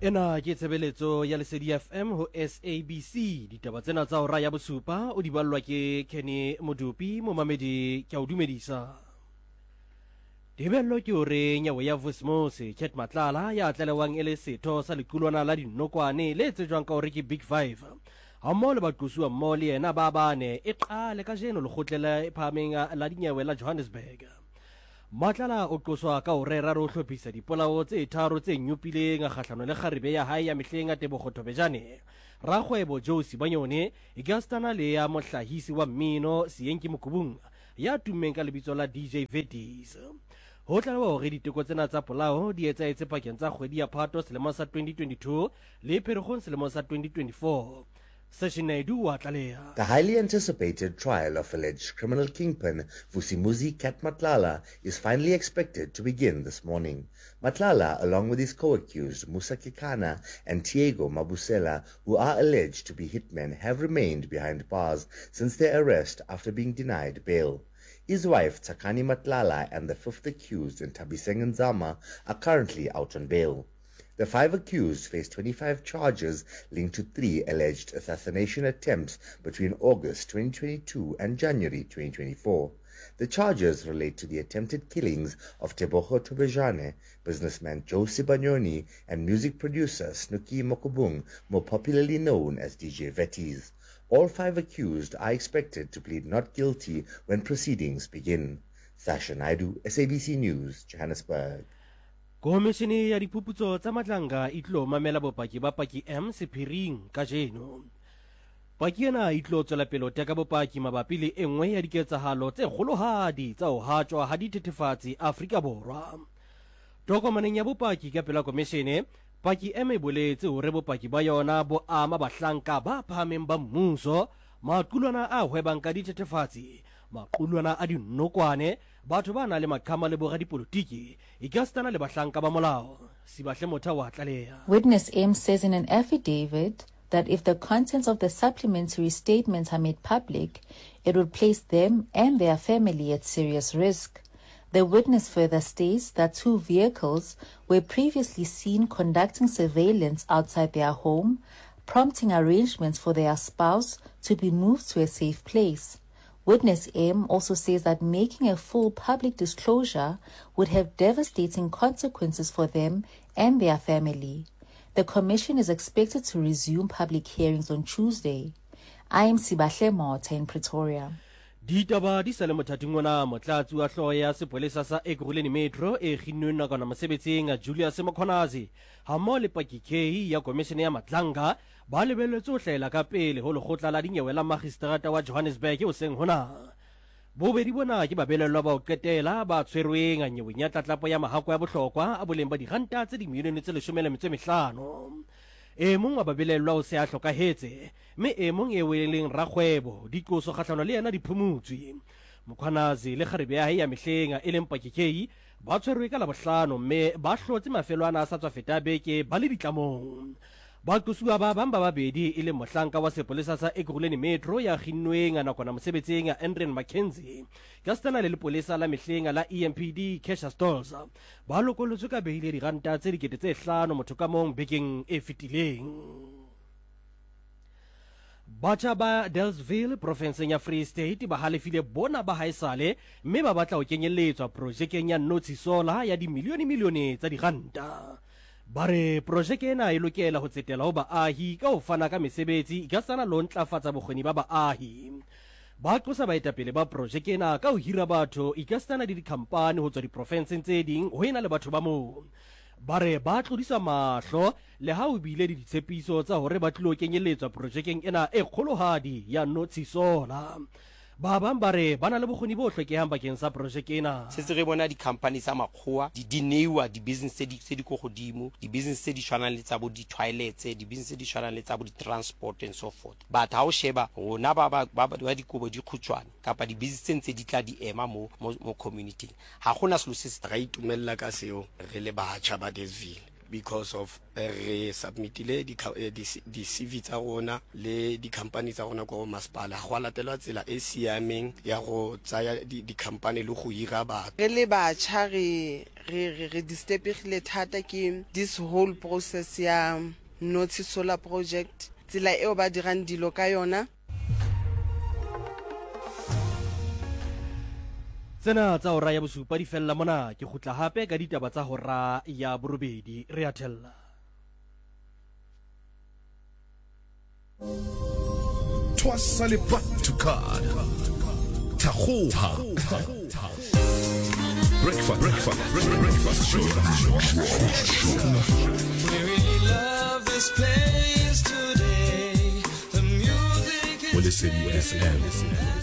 Ena ke tshebeletso ya Lesedi FM ho SABC. Ditaba tsena tsa hora ya bosupa o di ballwa ke Kenny Modupi, momamedi ke a o dumedisa. Dibello ke hore nyawe ya Vosmos Chet Matlala ya tlalewang e le setho sa lequlwana la dinokwane le tsejwang ka hore ke Big 5. Ha mmoho le baqosuwa mmoho le yena ba bane e qale ka jeno lekgotlela e phahameng la dinyewe la Johannesburg. Matlala o qoswa ka ho rera ro hlophisa dipolao tse tharo tse nyupileng kgahlano le kgaribe ya hae ya mehleng a Tebogo Thobejane. Rakgwebo Josie Banyone e gastana le ya mohlahisi wa mmino Siyenki Mokubung ya tummeng ka lebitso la DJ Vetis. Ho tlalewa hore diteko tsena tsa polao di etsahetse pakeng tsa kgwedi ya Phato selemong sa 2022 le Pherekgong selemong sa 2024. The highly anticipated trial of alleged criminal kingpin Vusimuzi Cat Matlala is finally expected to begin this morning. Matlala, along with his co-accused Musa Kekana and Tiago Mabusela, who are alleged to be hitmen, have remained behind bars since their arrest after being denied bail. His wife Tsakani Matlala and the fifth accused, Ntabiseng Nzama, are currently out on bail. The five accused face 25 charges linked to 3 alleged assassination attempts between August 2022 and January 2024. The charges relate to the attempted killings of Tebogo Thobejane, businessman Josie Banyone, and music producer Snooki Mokubung, more popularly known as DJ Vetis. All 5 accused are expected to plead not guilty when proceedings begin. Sasha Naidu, SABC News, Johannesburg. Komishini ya Diphuputso tsa Matlanga e tlo mamela bopaki ba Paki M sephiring ka jeno. Paki ena e tlo tswela pele ho teka bopaki mabapi le e nngwe ya diketsahalo tse kgolohadi tsa ho hatjwa ha dithethefatsi Afrika Borwa. Tokomaneng ya bopaki ka pela komishene, Paki M e boletse hore bopaki ba yona bo ama bahlanka ba phahameng ba mmuso, maqulwana a hwebang ka dithethefatsi, maqulwana a dinokwane, batho ba na le maqhama le boradipolotiki, ikastana le bahlanka ba molao. Sibahle Motha wa tlaleha. Witness M says in an affidavit that if the contents of the supplementary statements are made public, it would place them and their family at serious risk. The witness further states that 2 vehicles were previously seen conducting surveillance outside their home, prompting arrangements for their spouse to be moved to a safe place. Witness M also says that making a full public disclosure would have devastating consequences for them and their family. The commission is expected to resume public hearings on Tuesday. I am Sibahle Motha in Pretoria. Ditaba di sale mothating ona motlatsi wa hlooho ya sepolesa sa Ekurhuleni Metro e kginnweng nakwana mosebetsing a Julius Mokhonazi hammoho le Paki K ya komishene ya Matlanga ba lebelletswe ho hlahela ka pele ho lekgotla la dinyewe la Magistrata wa Johannesburg hoseng hona. Bobedi bona ke babelellwa ba ho qetela ba tshwerweng a nyeweng ya tlatlapo ya mahako ya bohlokwa a boleng ba diranta tse dimilione tse 15. E mong wa babelellwa o se a hlokahetse, mme e mong e weleng rakgwebo diqoso kgahlano le yena diphumutswe. Mokhonazi le kgaribe ya hae ya mehleng e leng Paki K ba tshwerwe ka Labohlano, mme ba hlotse mafelo ana a sa tswa feta beke ba le ditlamong. Baqosuwa ba bang ba babedi e le mohlanka wa sepolesa sa Ekurhuleni Metro ya kginnweng a nakwana mosebetsing a Andren Mackenzie, gastana le lepolesa la mehleng la EMPD Cassius Stolz ba lokolotswe ka behile diranta tse 5,000 motho ka mong bekeng e fetileng. Batjha ba Dalesville provinseng ya Free State ba halefile bona ba haesale, mme ba batla ho kenyelletswa projekeng ya Notsi Solar ya dimilione tsa diranta. Bare projeke ena e lokela ho tsetela ho baahi ka ho fana ka mesebetsi ikasana lo ntlafatsa bokgoni ba baahi. Ba qosa baetapele ba projeke ena ka ho hira batho ikasana le dikhampani ho tswa diprofenseng tse ding ho ena le batho ba moo. Bare ba tlodisa mahlo le ha o bile le ditshepiso tsa hore ba tlilo kenyelletswa projekeng ena e kgolohadi ya Notsi Solar. Ba bang bare ba na le bokgoni bo hlokehang bakeng sa projeke ena. Se re bona di-company tsa makgowa di neiwa di-business tse di ko godimo, di-business tse di tshwanang le tsa bo di-toilets, di-business tse di tshwanang le tsa bo di-transport and so forth. But ha o sheba rona ba dikobo di khutshwane kapa di-business tse ntse di tla di ema mo community, ha gona selo se se ra itumella ka seo re le batjha ba Dalesville. because of re submitile di CV tsa rona le di company tsa rona go masepala go latelwa tsela e siameng ya go tsaya di company le go hira batho re le batjha re disturbegile thata ke this whole process ya Notsi Solar Project tsela eo ba dirang dilo ka yona. tsena tsa hora ya bosupa di fella mona ke khutla hape ka ditaba tsa hora ya borobedi re a thella. Twasa le Batukad Tahoha Breakfast show. We really love this place today. The music is Well, listen,